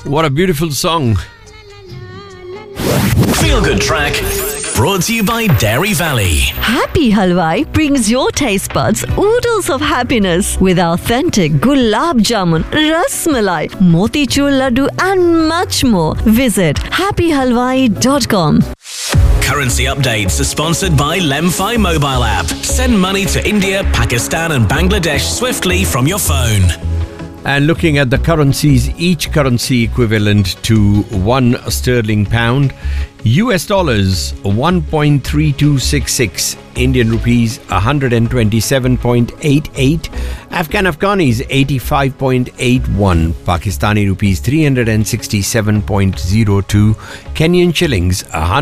What a beautiful song. Feel Good Track, brought to you by Dairy Valley. Happy Halwai brings your taste buds oodles of happiness with authentic gulab jamun, ras malai, motichur laddu and much more. Visit happyhalwai.com. Currency updates are sponsored by Lemfi mobile app. Send money to India, Pakistan and Bangladesh swiftly from your phone. And looking at the currencies, each currency equivalent to 1 sterling pound, US dollars 1.3266, Indian rupees 127.88, Afghanis 85.81, Pakistani rupees 367.02, Kenyan shillings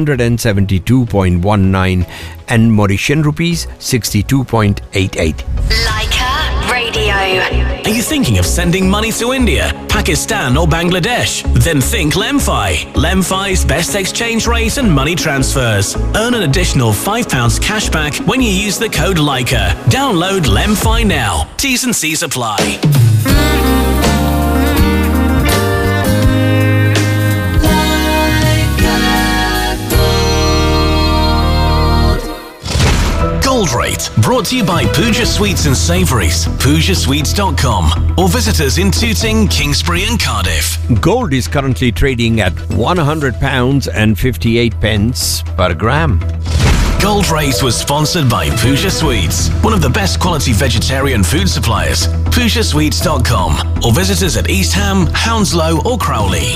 172.19 and Mauritian rupees 62.88. Leica Radio. Are you thinking of sending money to India, Pakistan or Bangladesh? Then think Lemfi. Lemfi's best exchange rate and money transfers. Earn an additional £5 cash back when you use the code Leica. Download Lemfi now. T's and C's apply. Gold Rate, brought to you by Pooja Sweets and Savouries, PoojaSweets.com, or visit us in Tooting, Kingsbury and Cardiff. Gold is currently trading at £100 and 58 pence per gram. Gold Rate was sponsored by Pooja Sweets, one of the best quality vegetarian food suppliers. PoojaSweets.com, or visit us at East Ham, Hounslow or Crowley.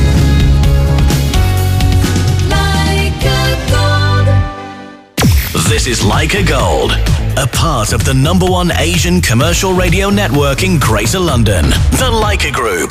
This is Leica Gold, a part of the #1 Asian commercial radio network in Greater London, the Leica Group.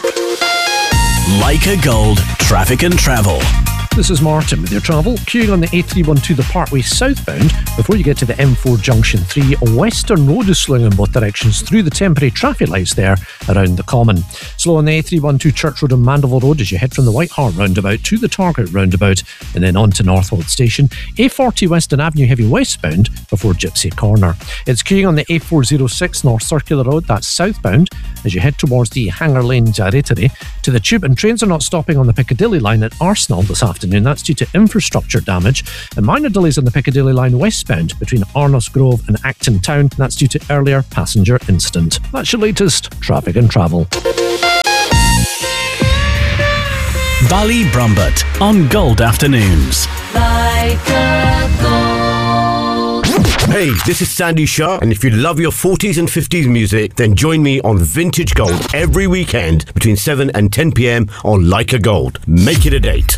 Leica Gold, traffic and travel. This is Martin with your travel. Queuing on the A312 the Parkway southbound before you get to the M4 Junction 3. Western Road is slowing in both directions through the temporary traffic lights there around the Common. Slow on the A312 Church Road and Mandeville Road as you head from the White Hart roundabout to the Target roundabout and then on to Northwold Station. A40 Western Avenue heavy westbound before Gypsy Corner. It's queuing on the A406 North Circular Road, that's southbound, as you head towards the Hanger Lane Jarrettery to the Tube, and trains are not stopping on the Piccadilly line at Arsenal this afternoon. That's due to infrastructure damage, and minor delays on the Piccadilly line westbound between Arnos Grove and Acton Town. That's due to earlier passenger incident. That's your latest traffic and travel. Bali Brumbert on Gold Afternoons. Hey, this is Sandy Shah, and if you love your 40s and 50s music, then join me on Vintage Gold every weekend between 7 and 10 p.m. on Leica Gold. Make it a date.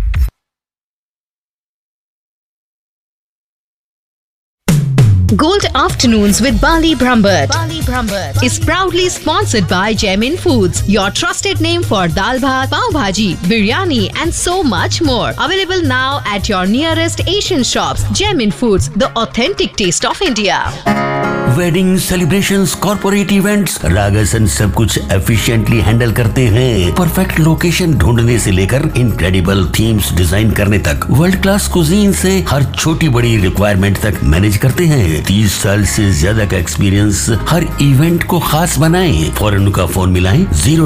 Gold Afternoons with Bali Brumbert is proudly sponsored by Gemin Foods, your trusted name for dal bhat, pav bhaji, biryani and so much more. Available now at your nearest Asian shops. Gemin Foods, the authentic taste of India. Wedding celebrations, corporate events, रागासन सब कुछ efficiently handle करते हैं। Perfect location ढूंढने से लेकर incredible themes design करने तक, world class cuisine से हर छोटी बड़ी रिक्वायरमेंट तक मैनेज करते हैं। 30 साल से ज्यादा का एक्सपीरियंस हर इवेंट को खास बनाएं। फौरन उनका फोन मिलाएं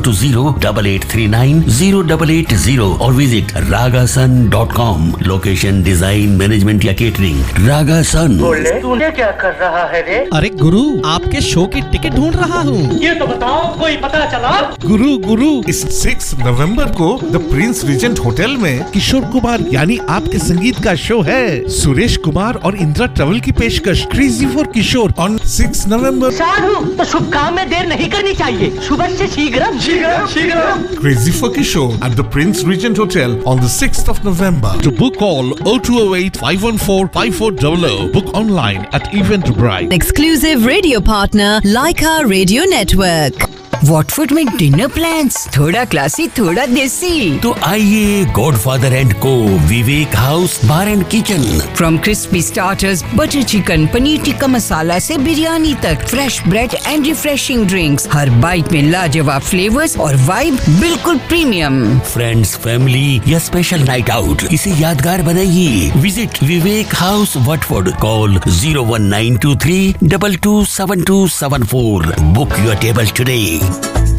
020-8839-0880 और visit ragasan.com। Location, design, management या केटरिंग, रागासन। तूने क्या कर रहा है रे? अरे गुरु, आपके शो की टिकट ढूंढ रहा हूँ। ये तो बताओ, कोई पता चला? गुरु, इस 6 नवंबर को द प्रिंस रीजेंट होटल में किशोर कुमार यानी आपके संगीत का शो है। सुरेश कुमार और इंदिरा ट्रेवल की पेशकश क्रेजी फॉर किशोर ऑन 6 नवंबर। साधु, तो शुभ काम में देर नहीं करनी चाहिए। शुभ से शीघ्रम। Crazy for Kishore at the Prince Regent Hotel on the 6th of November. To book, call 0208-514-5400. Book online at Eventbrite. Exclusive radio partner, Leica Radio Network. Watford में dinner plans, थोड़ा classy थोड़ा देसी। तो आइए गॉडफादर एंड को, विवेक house bar and kitchen. From crispy starters, butter chicken, paneer tikka masala से बिरयानी तक, fresh bread and refreshing drinks, her bite में लाजवाब फ्लेवर्स और वाइब बिल्कुल प्रीमियम। फ्रेंड्स, फैमिली या स्पेशल नाइट आउट, इसे यादगार बनाइए। Visit Vivek house Watford. Call 01923 227274। Book your table today.